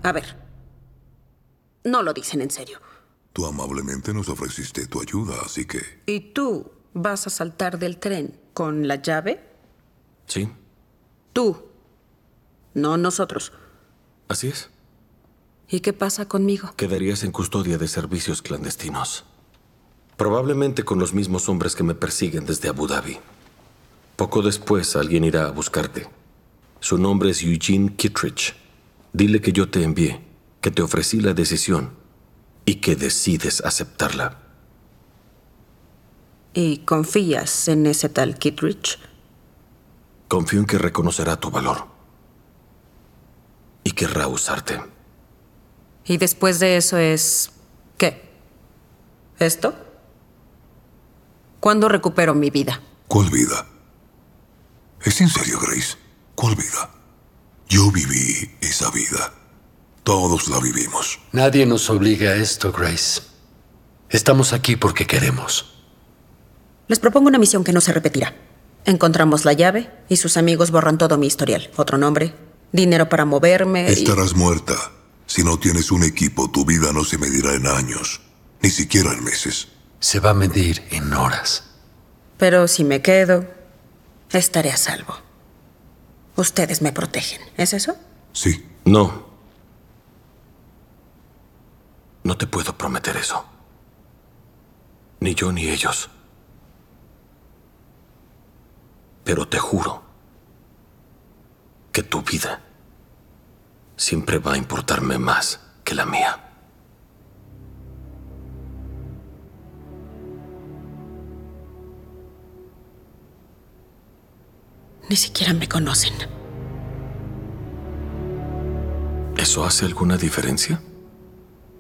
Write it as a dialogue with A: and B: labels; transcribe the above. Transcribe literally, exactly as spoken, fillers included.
A: A ver. No lo dicen en serio.
B: Tú amablemente nos ofreciste tu ayuda, así que...
A: ¿Y tú vas a saltar del tren con la llave?
C: Sí.
A: Tú. No nosotros.
C: Así es.
A: ¿Y qué pasa conmigo?
C: Quedarías en custodia de servicios clandestinos. Probablemente con los mismos hombres que me persiguen desde Abu Dhabi. Poco después alguien irá a buscarte. Su nombre es Eugene Kittredge. Dile que yo te envié, que te ofrecí la decisión y que decides aceptarla.
A: ¿Y confías en ese tal Kittredge?
C: Confío en que reconocerá tu valor y querrá usarte.
A: ¿Y después de eso es... qué? ¿Esto? ¿Cuándo recupero mi vida?
B: ¿Cuál vida? ¿Es en serio, Grace? ¿Cuál vida? Yo viví esa vida. Todos la vivimos.
D: Nadie nos obliga a esto, Grace. Estamos aquí porque queremos.
A: Les propongo una misión que no se repetirá. Encontramos la llave y sus amigos borran todo mi historial. Otro nombre, dinero para moverme y...
B: Estarás muerta. Si no tienes un equipo, tu vida no se medirá en años, ni siquiera en meses.
D: Se va a medir en horas.
A: Pero si me quedo, estaré a salvo. Ustedes me protegen, ¿es eso?
B: Sí.
C: No. No te puedo prometer eso. Ni yo ni ellos. Pero te juro que tu vida siempre va a importarme más que la mía.
A: Ni siquiera me conocen.
C: ¿Eso hace alguna diferencia?